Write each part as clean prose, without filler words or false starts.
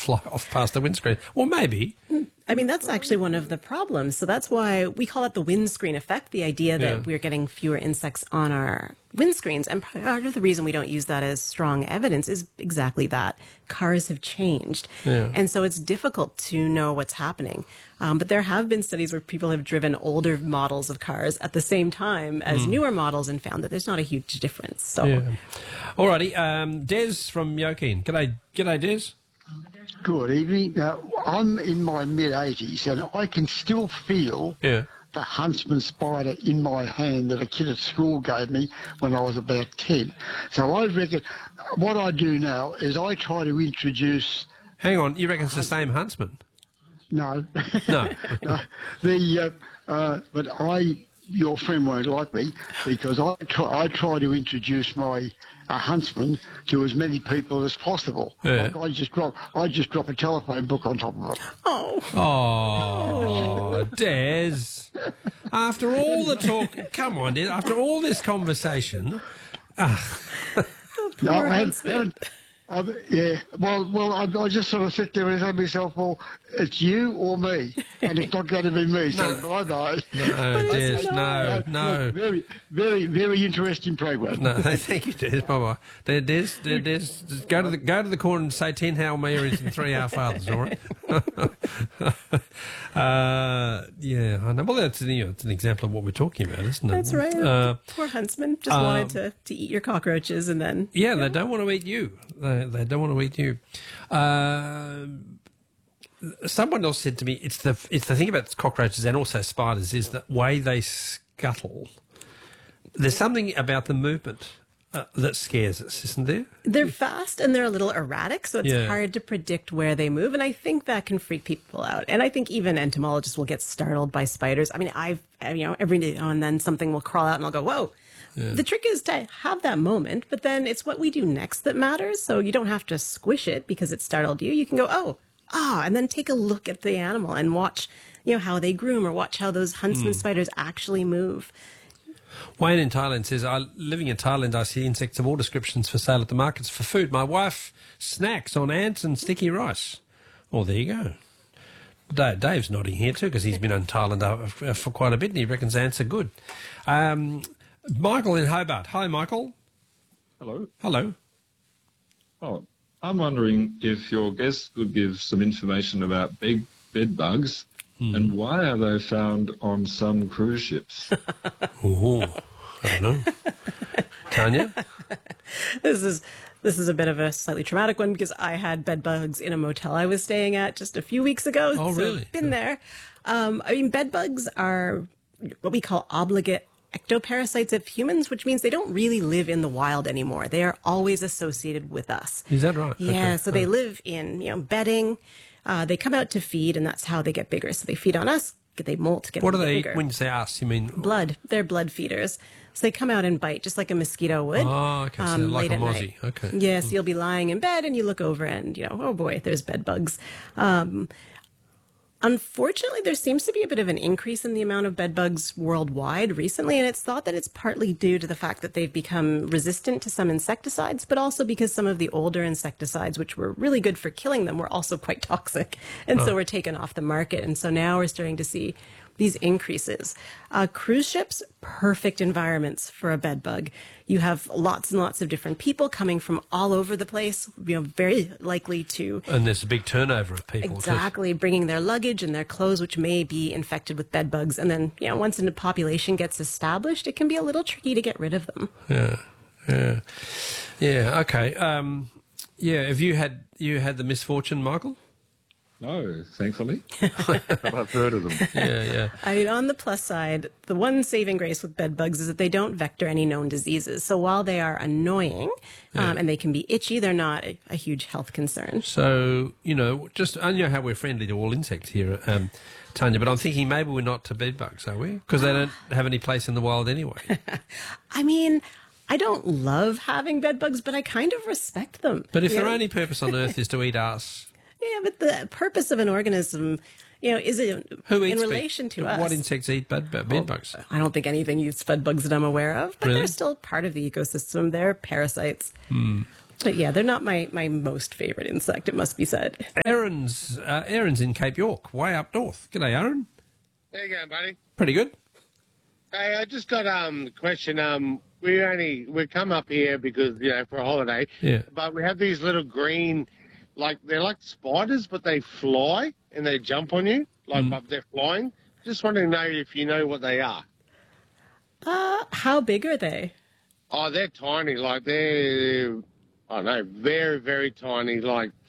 fly off past the windscreen. Or maybe. I mean, that's actually one of the problems. So that's why we call it the windscreen effect, the idea that we're getting fewer insects on our windscreens. And part of the reason we don't use that as strong evidence is exactly that. Cars have changed. Yeah. And so it's difficult to know what's happening. But there have been studies where people have driven older models of cars at the same time as newer models and found that there's not a huge difference. So, Alrighty, Des from Yokin. G'day, Des. Good evening. Now, I'm in my mid-80s and I can still feel the huntsman spider in my hand that a kid at school gave me when I was about 10. So I reckon what I do now is I try to introduce... Hang on, you reckon it's the same huntsman? No. No. No. But your friend won't like me because I try to introduce my huntsman to as many people as possible. Yeah. Like I just drop a telephone book on top of it. Oh, Des. After all the talk, come on, Des. After all this conversation, No, I haven't. Well, I just sort of sit there and say to myself, well, it's you or me, and it's not going to be me, so bye-bye. No, Des, no. Very, very, very interesting program. No, thank you, Des. Bye-bye. Des, just go to the corner and say 10 Hail Marys and 3 Our Fathers, all right? Yeah, I know. Well, it's an example of what we're talking about, isn't it? that's right. Poor huntsman just wanted to eat your cockroaches and then... Yeah, they don't want to eat you. They don't want to eat you. Someone else said to me, it's the thing about cockroaches and also spiders is the way they scuttle. There's something about the movement that scares us, isn't there? They're fast and they're a little erratic, so it's hard to predict where they move, and I think that can freak people out. And I think even entomologists will get startled by spiders. I mean, every now and then something will crawl out and I'll go, whoa. Yeah. The trick is to have that moment, but then it's what we do next that matters. So you don't have to squish it because it startled you. You can go, and then take a look at the animal and watch, how they groom or watch how those huntsman spiders actually move. Wayne in Thailand says, living in Thailand, I see insects of all descriptions for sale at the markets for food. My wife snacks on ants and sticky rice. Oh, there you go. Dave's nodding here too because he's been in Thailand for quite a bit and he reckons ants are good. Michael in Hobart. Hi, Michael. Hello. Hello. Oh, I'm wondering if your guest could give some information about bed bugs and why are they found on some cruise ships? I don't know. Tanya? This is a bit of a slightly traumatic one because I had bed bugs in a motel I was staying at just a few weeks ago. Oh, so really? Been there. Bed bugs are what we call obligate ectoparasites of humans, which means they don't really live in the wild anymore. They are always associated with us. Is that right? Yeah, okay. So they live in, bedding. They come out to feed, and that's how they get bigger. So they feed on us, they molt, get bigger. What do they eat when you say us? You mean? Blood. They're blood feeders. So they come out and bite just like a mosquito would. Oh, okay. So like a mozzie. Okay. Yes, you'll be lying in bed and you look over and, oh boy, there's bed bugs. Unfortunately, there seems to be a bit of an increase in the amount of bed bugs worldwide recently, and it's thought that it's partly due to the fact that they've become resistant to some insecticides, but also because some of the older insecticides, which were really good for killing them, were also quite toxic, and so were taken off the market. And so now we're starting to see these increases. Cruise ships, perfect environments for a bed bug. You have lots and lots of different people coming from all over the place, very likely to... And there's a big turnover of people. Exactly, bringing their luggage and their clothes, which may be infected with bed bugs. And then, once a population gets established, it can be a little tricky to get rid of them. Yeah, okay. Have you had the misfortune, Michael? No, thankfully. But I've heard of them. Yeah. I mean, on the plus side, the one saving grace with bed bugs is that they don't vector any known diseases. So while they are annoying and they can be itchy, they're not a huge health concern. So, I know how we're friendly to all insects here, Tanya, but I'm thinking maybe we're not to bed bugs, are we? Because they don't have any place in the wild anyway. I mean... I don't love having bed bugs, but I kind of respect them. But if their only purpose on Earth is to eat us... Yeah, but the purpose of an organism, is it in relation to us? What insects eat bed bugs? I don't think anything eats bed bugs that I'm aware of, but Really? they're still part of the ecosystem. They're parasites. But yeah, they're not my most favourite insect, it must be said. Aaron's in Cape York, way up north. G'day, Aaron. How you going, buddy? Pretty good. Hey, I just got a question. We come up here because for a holiday. Yeah. But we have these little green, they're like spiders, but they fly and they jump on you, but they're flying. Just wanting to know if you know what they are. How big are they? Oh, they're tiny. They're I don't know, very very tiny.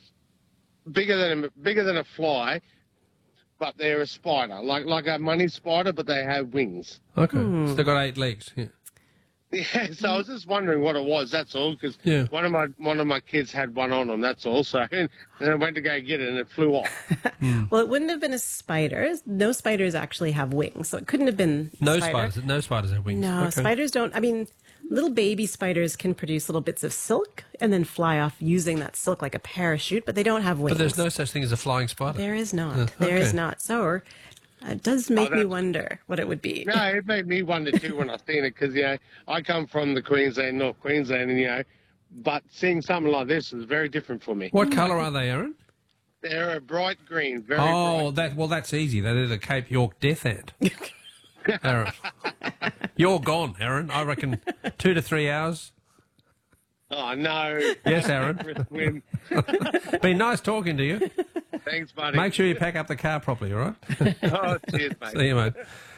Bigger than a fly. But they're a spider, like a money spider, but they have wings. Okay. So they've got 8 legs. Yeah. Yeah, so I was just wondering what it was. That's all, because one of my kids had one on them. That's all. So and I went to go get it, and it flew off. Well, it wouldn't have been a spider. No spiders actually have wings, so it couldn't have been. No spiders have wings. No, okay. spiders don't. I mean, little baby spiders can produce little bits of silk and then fly off using that silk like a parachute, but they don't have wings. But there's no such thing as a flying spider. There is not. There is not. So it does make me wonder what it would be. No, it made me wonder too when I seen it, because I come from the Queensland, North Queensland, and but seeing something like this is very different for me. What colour are they, Aaron? They're a bright green, very bright. That's easy. They're the Cape York death ant. Aaron, you're gone, Aaron. I reckon 2 to 3 hours. Oh no! Yes, Aaron. Been nice talking to you. Thanks, buddy. Make sure you pack up the car properly, all right? Oh, cheers, mate. See you, mate.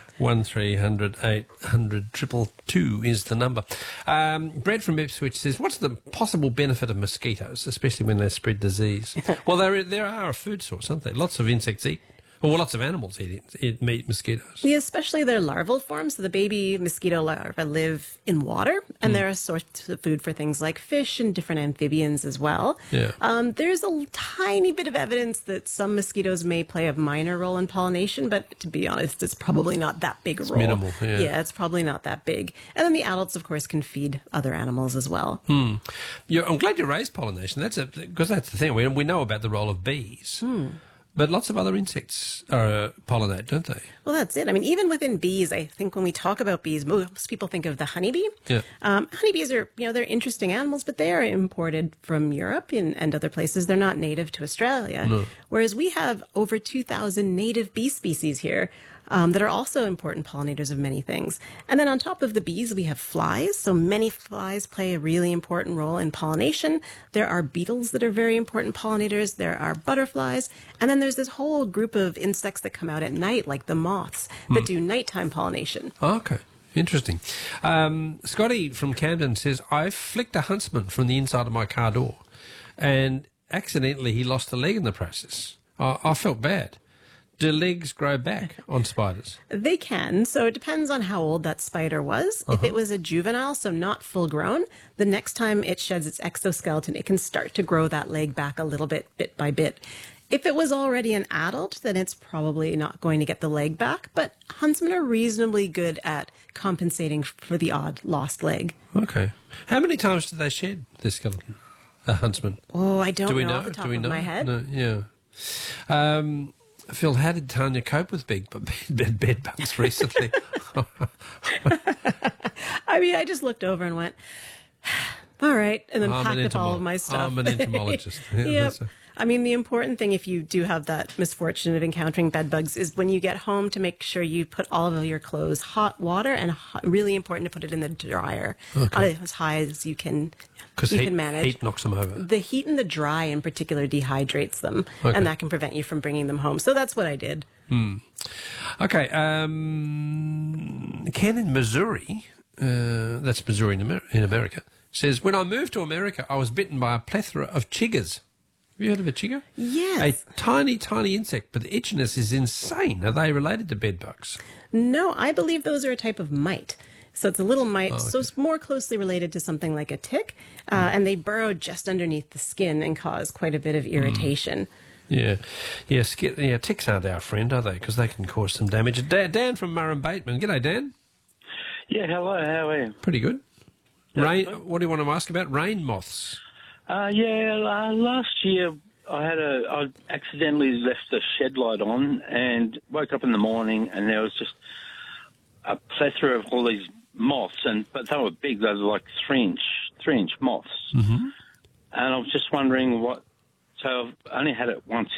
1300 800 222 is the number. Brett from Ipswich says, what's the possible benefit of mosquitoes, especially when they spread disease? Well, there are a food source, aren't they? Lots of insects eat. Well, lots of animals eat mosquitoes. Yeah, especially their larval forms. So the baby mosquito larvae live in water, and they're a source of food for things like fish and different amphibians as well. Yeah. There's a tiny bit of evidence that some mosquitoes may play a minor role in pollination, but to be honest, it's probably not that big a role. Minimal, yeah. Yeah, it's probably not that big. And then the adults, of course, can feed other animals as well. I'm glad you raised pollination. Because that's the thing. We know about the role of bees. But lots of other insects pollinate, don't they? Well, that's it. I mean, even within bees, I think when we talk about bees, most people think of the honeybee. Yeah. Honeybees are, they're interesting animals, but they are imported from Europe and other places. They're not native to Australia. No. Whereas we have over 2,000 native bee species here. That are also important pollinators of many things. And then on top of the bees, we have flies. So many flies play a really important role in pollination. There are beetles that are very important pollinators. There are butterflies. And then there's this whole group of insects that come out at night, like the moths, that do nighttime pollination. Oh, okay. Interesting. Scotty from Camden says, I flicked a huntsman from the inside of my car door and accidentally he lost a leg in the process. I felt bad. Do legs grow back on spiders? They can. So it depends on how old that spider was. If it was a juvenile, so not full grown, the next time it sheds its exoskeleton, it can start to grow that leg back a little bit by bit. If it was already an adult, then it's probably not going to get the leg back. But huntsmen are reasonably good at compensating for the odd lost leg. Okay. How many times do they shed their skeleton, a huntsman? Oh, I don't know off the top of my head. No, yeah. Phil, how did Tanya cope with bed bugs recently? I mean, I just looked over and went, all right, and then packed up all of my stuff. I'm an entomologist. Yeah, yep. I mean, the important thing if you do have that misfortune of encountering bed bugs is when you get home to make sure you put all of your clothes hot water and really important to put it in the dryer as high as you can manage. Heat knocks them over. The heat and the dry in particular dehydrates them, and that can prevent you from bringing them home. So that's what I did. Okay. Ken in Missouri, that's Missouri in America, says, when I moved to America, I was bitten by a plethora of chiggers. Have you heard of a chigger? Yes. A tiny, tiny insect, but the itchiness is insane. Are they related to bedbugs? No, I believe those are a type of mite. So it's a little mite, so it's more closely related to something like a tick, and they burrow just underneath the skin and cause quite a bit of irritation. Yeah. Ticks aren't our friend, are they? Because they can cause some damage. Dan from Murrum Bateman. G'day, Dan. Yeah, hello, how are you? Pretty good. What do you want to ask about? Rain moths. Last year I accidentally left the shed light on and woke up in the morning and there was just a plethora of all these moths, but they were big. They were like 3-inch moths. Mm-hmm. and I was just wondering what. So I've only had it once